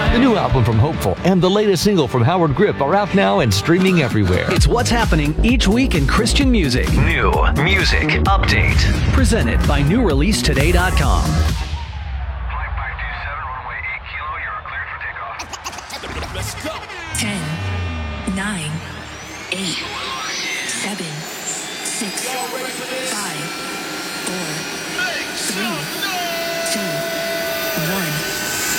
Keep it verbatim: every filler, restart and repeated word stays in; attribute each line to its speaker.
Speaker 1: The new album from Hopeful and the latest single from Howard Grip are out now and streaming everywhere.
Speaker 2: It's what's happening each week in Christian music.
Speaker 3: New music update.
Speaker 2: Presented by new release today dot com.
Speaker 4: Flight five two seven, runway eight kilo, you're cleared for takeoff.
Speaker 5: Let's go.
Speaker 6: ten, nine, eight, seven, six, five, four, three, two, one.